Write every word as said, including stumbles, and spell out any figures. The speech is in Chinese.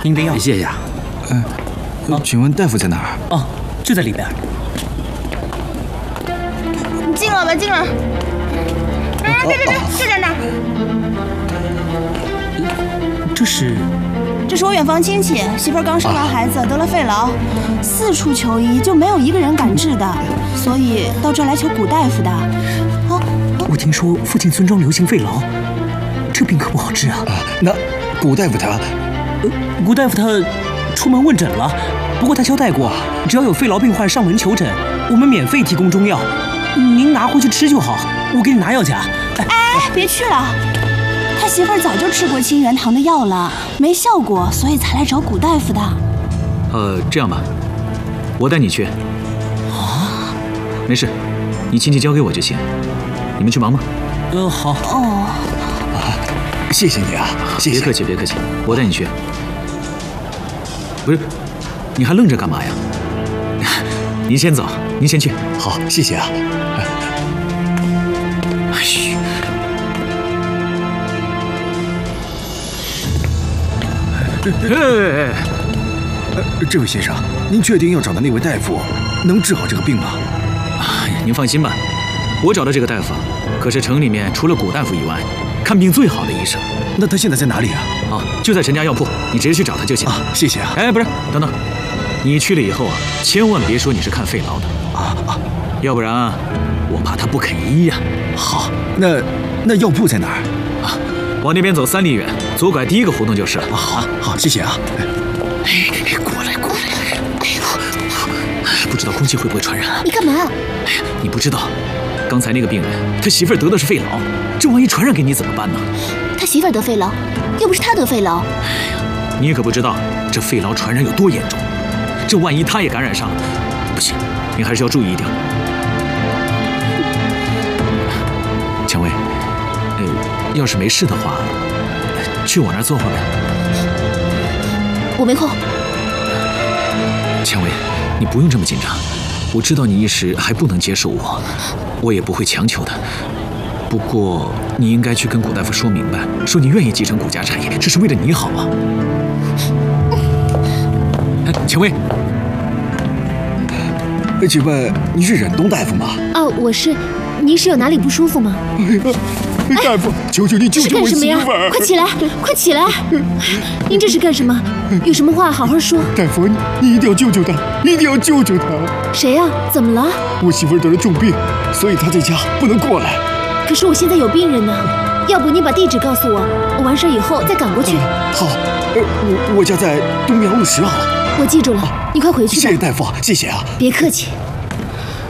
您的药。 谢谢呀。 嗯，呃，请问大夫在哪儿？ 哦，就在里边。 进来吧，进来。啊，对对对，就在那儿。 这是？ 这是我远房亲戚，媳妇儿刚生完孩子，得了肺痨，四处求医，就没有一个人敢治的，所以到这儿来求古大夫的。哦， 我听说附近村庄流行肺痨，这病可不好治啊。 啊，那古大夫他， 呃，古大夫他出门问诊了，不过他交代过，只要有肺痨病患上门求诊，我们免费提供中药，您拿回去吃就好。我给你拿药夹。 哎，哎别去了。他媳妇儿早就吃过清源堂的药了，没效果，所以才来找古大夫的。 呃，这样吧，我带你去。 啊？ 没事，你亲戚交给我就行。你们去忙吧。 呃，好。 哦。 啊，谢谢你啊，谢谢。 别客气，别客气，我带你去。不是，你还愣着干嘛呀？您先走，您先去。 好，谢谢啊。 嘘。哎， 呃，这位先生，您确定要找的那位大夫能治好这个病吗？ 哎呀，您放心吧，我找的这个大夫可是城里面除了古大夫以外看病最好的医生。 那他现在在哪里啊？ 啊，就在陈家药铺，你直接去找他就行。 啊，谢谢啊。 哎，不是，等等，你去了以后啊，千万别说你是看肺痨的啊啊， 要不然啊，我怕他不肯医呀。 好，那那药铺在哪儿？ 啊，往那边走三里远，左拐第一个胡同就是了。 啊，好，好，谢谢啊。 哎，过来，过来。哎呦，不知道空气会不会传染啊？ 你干嘛？ 哎呀，你不知道，刚才那个病人他媳妇儿得的是肺痨，这万一传染给你怎么办呢？ 他媳妇儿得肺痨，又不是他得肺痨。 哎呀，你可不知道这肺痨传染有多严重，这万一他也感染上了，不行，你还是要注意一点。蔷薇，呃，要是没事的话，去我那儿坐会儿呗。 我没空。 蔷薇，你不用这么紧张，我知道你一时还不能接受我，我也不会强求的。不过你应该去跟古大夫说明白，说你愿意继承古家产业，这是为了你好啊。哎，蔷薇， 请问你是忍冬大夫吗？ 哦，我是。您是有哪里不舒服吗？ 哎，大夫，求求你救救我媳妇儿！ 快起来，快起来！您这是干什么？有什么话好好说。 大夫，你你一定要救救她，一定要救救她！ 谁呀？怎么了？ 我媳妇儿得了重病，所以她在家不能过来。 可是我现在有病人呢，要不你把地址告诉我，我完事以后再赶过去。 嗯、好，呃，我我家在东阳路十号。 我记住了，你快回去吧。 谢谢大夫，谢谢啊。 别客气。